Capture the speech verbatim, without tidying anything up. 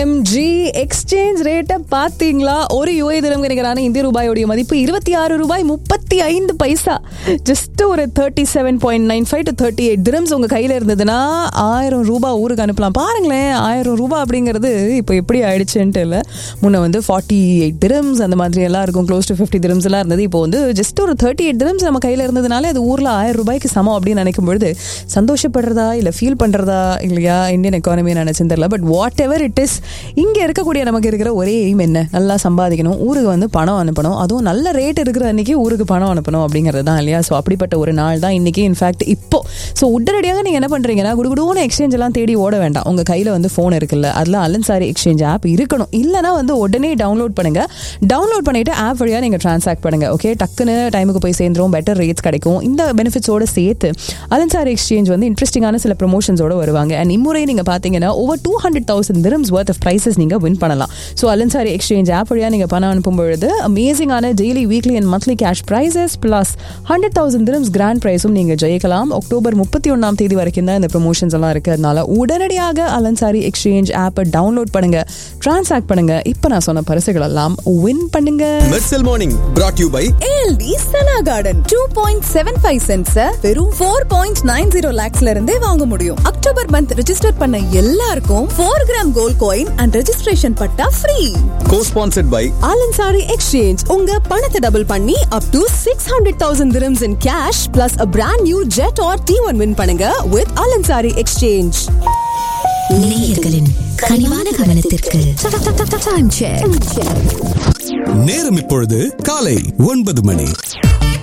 OMG exchange ரேட்டை பார்த்தீங்களா? ஒரு யூஏ தினம் கிடைக்கிறான இந்திய ரூபாயோடைய மதிப்பு இருபத்தி ஆறு ரூபாய் முப்பத்தி ஐந்து பைசா. ஜஸ்ட் ஒரு thirty seven point nine five to thirty eight dirhams உங்க கையில இருந்ததுன்னா ஆயிரம் ரூபாய் ஊருக்கு அனுப்பலாம். பாருங்களேன், ஆயிரம் ரூபாய் அப்படிங்கிறது இப்போ எப்படி ஆயிடுச்சுன்ட்டு இல்லை. முன்ன வந்து ஃபார்ட்டி எயிட் திரம்ஸ் அந்த மாதிரி எல்லாம் இருக்கும், க்ளோஸ் டு ஃபிஃப்டி திரம்ஸ் எல்லாம் இருந்தது. இப்போ வந்து ஜஸ்ட் ஒரு தேர்ட்டி எயிட் திரம்ஸ் நம்ம கையில இருந்ததுனால அது ஊர்ல ஆயிரம் ரூபாய்க்கு சமம் அப்படின்னு நினைக்கும் பொழுது சந்தோஷப்படுறதா இல்லை ஃபீல் பண்றதா இல்லையா இந்தியன் எக்கானமி நினைச்சு தெரியல. But what ever it is, இங்க இருக்கக்கூடிய நமக்கு இருக்கிற ஒரே எய்ம் என்ன? நல்லா சம்பாதிக்கணும், ஊருக்கு வந்து பணம் அனுப்பணும், அதுவும் நல்ல ரேட் இருக்கிற அன்னைக்கு ஊருக்கு பணம் அனுப்பணும் அப்படிங்கிறது தான் இல்லையா? ஸோ அப்படிப்பட்ட ஒரு நாள் தான் இன்னைக்கு. இன்ஃபேக்ட் இப்போ ஸோ உடனடியாக நீங்க என்ன பண்றீங்கன்னா, குடுகுடுன்னு எக்ஸ்சேஞ்ச் எல்லாம் தேடி ஓட வேண்டாம். உங்க கையில வந்து போன் இருக்குல்ல, அதுல அலன்சாரி எக்ஸ்சேஞ்ச் ஆப் இருக்கணும். இல்லைனா வந்து உடனே டவுன்லோட் பண்ணுங்க. டவுன்லோட் பண்ணிட்டு ஆப் வழியா நீங்க டிரான்சாக்ட் பண்ணுங்க. ஓகே, டக்குன்னு டைமுக்கு போய் சேர்ந்துரும், பெட்டர் ரேட்ஸ் கிடைக்கும். இந்த பெனிஃபிட்ஸோட சேர்த்து அலன்சாரி எக்ஸ்சேஞ்ச் வந்து இன்ட்ரெஸ்டிங்கான சில ப்ரமோஷன்ஸோட வருவாங்க. அண்ட் இம்முறை நீங்க பாத்தீங்கன்னா over two hundred thousand dirhams worth of prizes நீங்க வின் பண்ணலாம். ஸோ அலன்சாரி எக்ஸ்சேஞ்ச் ஆப் வழியா நீங்க பணம் அனுப்பும் பொழுது அமேசிங்கான daily, weekly and monthly cash prices plus hundred thousand dirhams grand பிரைஸும் நீங்க ஜெயிக்கலாம். அக்டோபர் முப்பத்தி ஒன்னாம் தேதி வரைக்கும் தான் இந்த ப்ரமோஷன்ஸ் எல்லாம் இருக்கு. அதனால உடனடியாக அலன்சாரி எக்ஸ்சேஞ்ச் ஆப்பை டவுன்லோட் பண்ணுங்க, டிரான்சாக்ட் பண்ணுங்க. இப்போ நான் சொன்ன பரிசுகள் எல்லாம் வின் பண்ணுங்க. Mersal morning brought to you by A L D Sana Garden two point seven five cents வெறும் four point nine zero lakhsல இருந்தே வாங்க முடியும். அக்டோபர் மந்த் ரெஜிஸ்டர் பண்ண எல்லாருக்கும் four gram gold coin and registration patta free. co-sponsored by Alansari Exchange. உங்க பணத்தை double பண்ணி up to six hundred thousand dirhams in cash plus a brand new jet or T one win பண்ணுங்க with Alansari Exchange. நேயர்களின் கனிவான கவனத்திற்கு time check. நேரம் இப்பொழுது காலை ஒன்பது மணி.